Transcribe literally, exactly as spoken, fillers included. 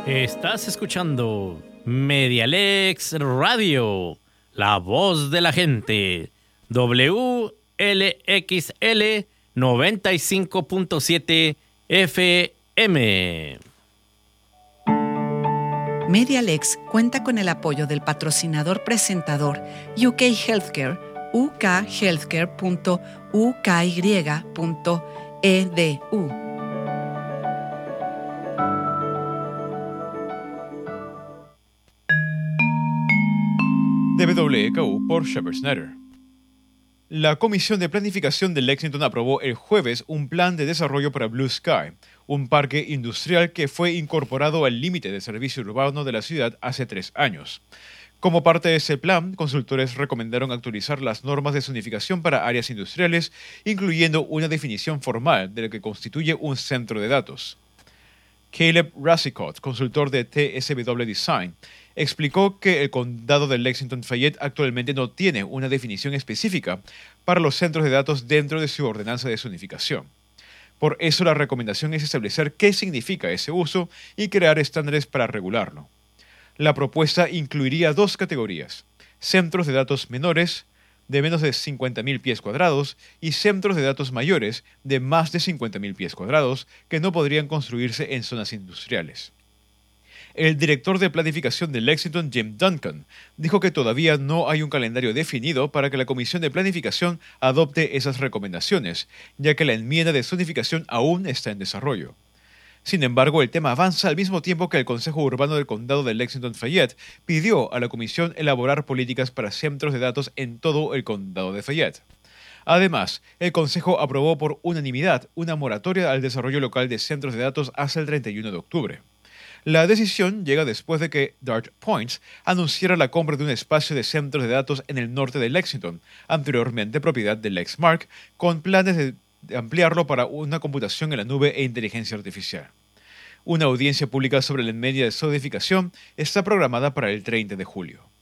Estás escuchando Medialex Radio, la voz de la gente, W L X L noventa y cinco punto siete F M. Medialex cuenta con el apoyo del patrocinador presentador U K Healthcare, u k healthcare punto u k y punto e d u. De W K U por Shepard Snyder. La Comisión de Planificación de Lexington aprobó el jueves un plan de desarrollo para Blue Sky, un parque industrial que fue incorporado al límite de servicio urbano de la ciudad hace tres años. Como parte de ese plan, consultores recomendaron actualizar las normas de zonificación para áreas industriales, incluyendo una definición formal de lo que constituye un centro de datos. Caleb Rassicot, consultor de T S W Design, explicó que el condado de Lexington-Fayette actualmente no tiene una definición específica para los centros de datos dentro de su ordenanza de zonificación. Por eso la recomendación es establecer qué significa ese uso y crear estándares para regularlo. La propuesta incluiría dos categorías: centros de datos menores, de menos de cincuenta mil pies cuadrados, y centros de datos mayores, de más de cincuenta mil pies cuadrados, que no podrían construirse en zonas industriales. El director de planificación de Lexington, Jim Duncan, dijo que todavía no hay un calendario definido para que la Comisión de Planificación adopte esas recomendaciones, ya que la enmienda de zonificación aún está en desarrollo. Sin embargo, el tema avanza al mismo tiempo que el Consejo Urbano del Condado de Lexington-Fayette pidió a la Comisión elaborar políticas para centros de datos en todo el Condado de Fayette. Además, el Consejo aprobó por unanimidad una moratoria al desarrollo local de centros de datos hasta el treinta y uno de octubre. La decisión llega después de que Dart Points anunciara la compra de un espacio de centros de datos en el norte de Lexington, anteriormente propiedad de Lexmark, con planes de ampliarlo para una computación en la nube e inteligencia artificial. Una audiencia pública sobre la media de zonificación está programada para el treinta de julio.